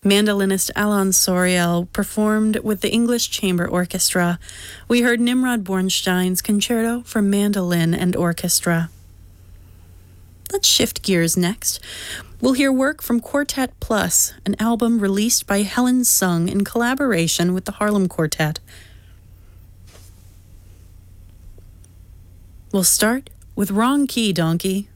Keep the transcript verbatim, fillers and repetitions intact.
Mandolinist Alon Soriel performed with the English Chamber Orchestra. We heard Nimrod Bornstein's Concerto for Mandolin and Orchestra. Let's shift gears next. We'll hear work from Quartet Plus, an album released by Helen Sung in collaboration with the Harlem Quartet. We'll start with Wrong Key, Donkey,